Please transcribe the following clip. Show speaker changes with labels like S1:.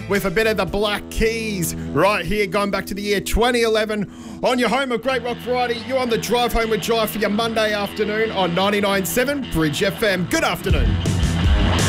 S1: with a bit of the Black Keys right here, going back to the year 2011 on your home of great rock variety. You're on the Drive Home with Drive for your Monday afternoon on 99.7 Bridge FM. Good afternoon.